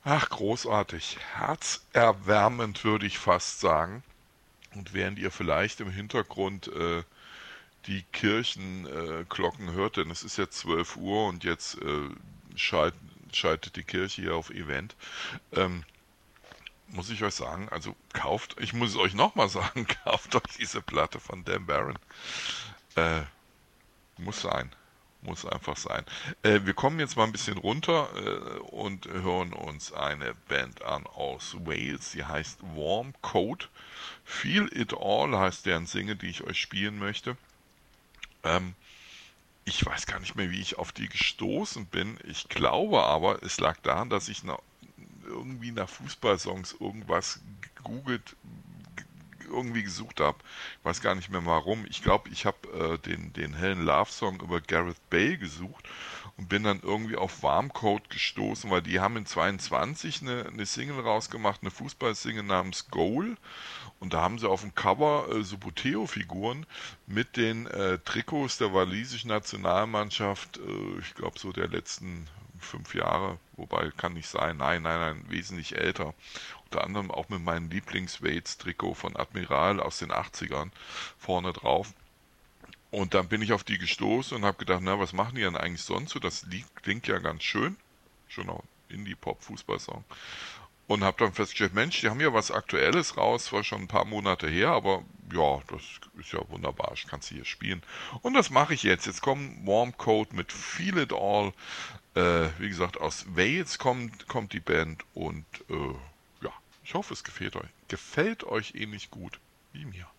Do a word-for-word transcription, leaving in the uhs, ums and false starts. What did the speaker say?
Ach, großartig. Herzerwärmend würde ich fast sagen. Und während ihr vielleicht im Hintergrund äh, die Kirchenglocken äh, Glocken hört, denn es ist jetzt zwölf Uhr und jetzt äh, schalt, schaltet die Kirche hier auf Event, ähm, muss ich euch sagen, also kauft, ich muss es euch nochmal sagen, kauft euch diese Platte von Dan Barron. Äh, muss sein. Muss einfach sein. Äh, wir kommen jetzt mal ein bisschen runter äh, und hören uns eine Band an aus Wales. Sie heißt Warm Coat. Feel It All heißt deren Single, die ich euch spielen möchte. Ähm, ich weiß gar nicht mehr, wie ich auf die gestoßen bin. Ich glaube aber, es lag daran, dass ich nach, irgendwie nach Fußballsongs irgendwas gegoogelt, irgendwie gesucht habe. Ich weiß gar nicht mehr warum. Ich glaube, ich habe äh, den, den hellen Love-Song über Gareth Bale gesucht und bin dann irgendwie auf Warmcoat gestoßen, weil die haben in zweiundzwanzig eine, eine Single rausgemacht, eine Fußballsingle namens Goal. Und da haben sie auf dem Cover äh, so Buteo-Figuren mit den äh, Trikots der walisischen Nationalmannschaft, äh, ich glaube so der letzten fünf Jahre, wobei kann nicht sein, nein, nein, nein, wesentlich älter. Unter anderem auch mit meinem Lieblings-Waits-Trikot von Admiral aus den achtzigern vorne drauf. Und dann bin ich auf die gestoßen und habe gedacht, na, was machen die denn eigentlich sonst so? Das Lied klingt ja ganz schön. Schon auch Indie-Pop-Fußballsong. Und habe dann festgestellt, Mensch, die haben ja was Aktuelles raus, war schon ein paar Monate her, aber ja, das ist ja wunderbar, ich kann sie hier spielen. Und das mache ich jetzt. Jetzt kommt Warm Coat mit Feel It All. Äh, wie gesagt, aus Wales kommt, kommt die Band und äh, ja, ich hoffe, es gefällt euch. Gefällt euch ähnlich gut wie mir.